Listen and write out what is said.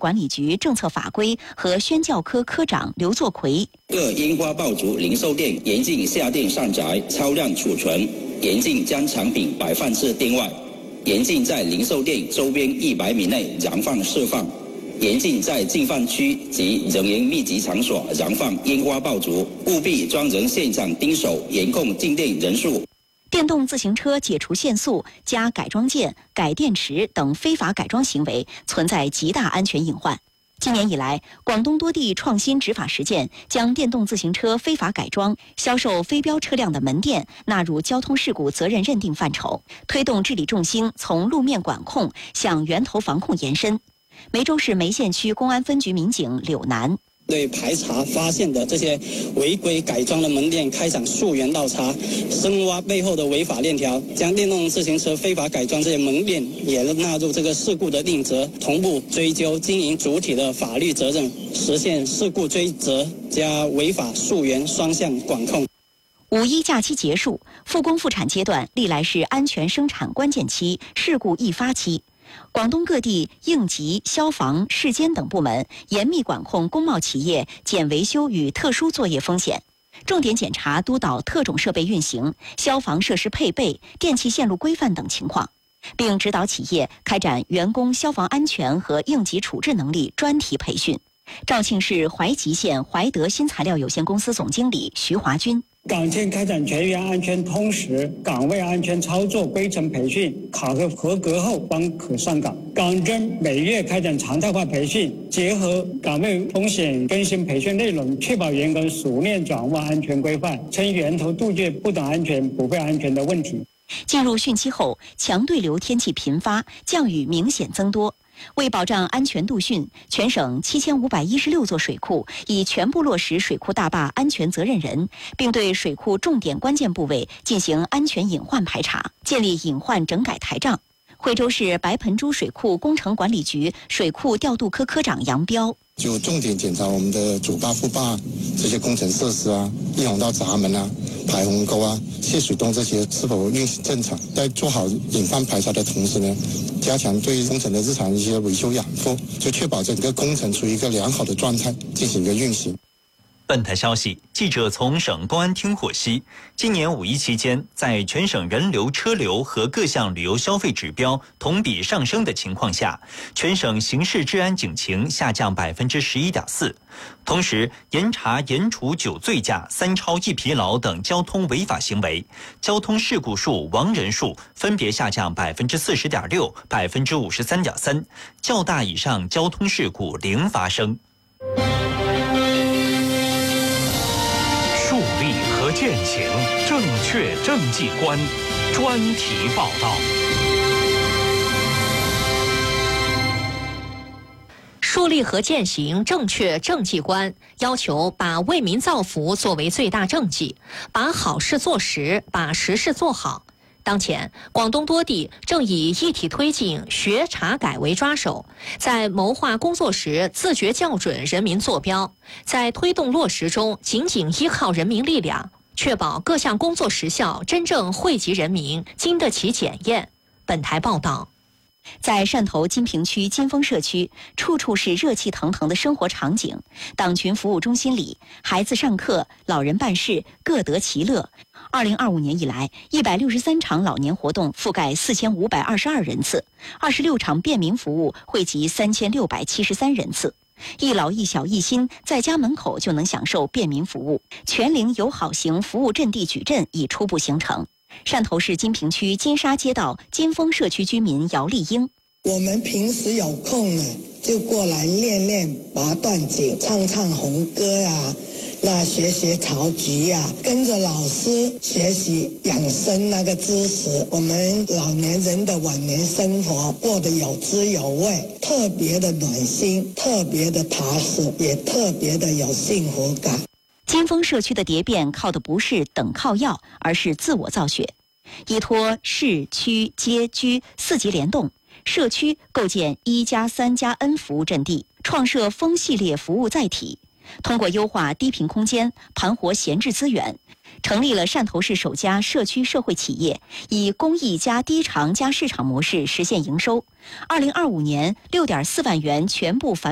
管理局政策法规和宣教科科长刘作奎。 各樱花爆竹零售店严禁下店上宅、超量储存，严禁将产品摆放至店外，严禁在零售店周边100米内燃放释放，严禁在禁放区及人员密集场所燃放烟花爆竹，务必专人现场盯守，严控进店人数。 电动自行车解除限速、加改装件、改电池等非法改装行为存在极大安全隐患。今年以来，广东多地创新执法实践，将电动自行车非法改装、销售非标车辆的门店纳入交通事故责任认定范畴，推动治理重心从路面管控向源头防控延伸。梅州市梅县区公安分局民警柳南对排查发现的这些违规改装的门店开展溯源调查，深挖背后的违法链条，将电动自行车非法改装这些门店也纳入这个事故的定责，同步追究经营主体的法律责任，实现事故追责加违法溯源双向管控。 五一假期结束，复工复产阶段历来是安全生产关键期、事故易发期。广东各地应急、消防、市监等部门严密管控工贸企业检维修与特殊作业风险，重点检查督导特种设备运行、消防设施配备、电气线路规范等情况，并指导企业开展员工消防安全和应急处置能力专题培训。肇庆市怀集县怀德新材料有限公司总经理徐华军。 港建开展全员安全通识、岗位安全操作规程培训，考核合格后方可上岗。港侦每月开展常态化培训，结合岗位风险更新培训内容，确保员工熟练掌握安全规范，从源头杜绝不懂安全、不会安全的问题。 进入汛期后，强对流天气频发，降雨明显增多。为保障安全度汛，全省7516座水库已全部落实水库大坝安全责任人，并对水库重点关键部位进行安全隐患排查，建立隐患整改台账。惠州市白盆珠水库工程管理局水库调度科科长杨彪就重点检查我们的主坝、副坝这些工程设施啊，溢洪道闸门啊、排洪沟啊、泄水洞这些是否运行正常。在做好隐患排查的同时呢，加强对工程的日常一些维修养护，就确保整个工程处于一个良好的状态进行一个运行。 本台消息，记者从省公安厅获悉，今年五一期间，在全省人流、车流和各项旅游消费指标同比上升的情况下，全省刑事治安警情下降11.4%。同时，严查严处酒醉驾、3超1疲劳等交通违法行为，交通事故数、亡人数分别下降40.6%、53.3%，较大以上交通事故零发生。 树立和践行正确政绩观，专题报道。 树立和践行正确政绩观，要求把为民造福作为最大政绩，把好事做实，把实事做好。当前，广东多地正以一体推进、学查改为抓手，在谋划工作时自觉校准人民坐标，在推动落实中紧紧依靠人民力量，确保各项工作实效真正惠及人民，经得起检验。本台报道。 在汕头金平区金峰社区，处处是热气腾腾的生活场景。党群服务中心里，孩子上课，老人办事，各得其乐。2025年以来，163场老年活动覆盖4522人次，26场便民服务惠及3673人次。一老一小一心，在家门口就能享受便民服务。全龄友好型服务阵地矩阵已初步形成。汕头市金平区金沙街道金峰社区居民姚丽英： 我们平时有空呢，就过来练练拔段锦、唱唱红歌呀，那学学曹菊呀，跟着老师学习养生那个知识。我们老年人的晚年生活过得有滋有味，特别的暖心，特别的踏实，也特别的有幸福感。 金峰社区的蝶变靠的不是等靠要，而是自我造血。依托市区街居4级联动，社区构建1+3+N 服务阵地，创设风系列服务载体。通过优化低频空间，盘活闲置资源，成立了汕头市首家社区社会企业，以公益加低偿加市场模式实现营收。2025年6.4万元全部返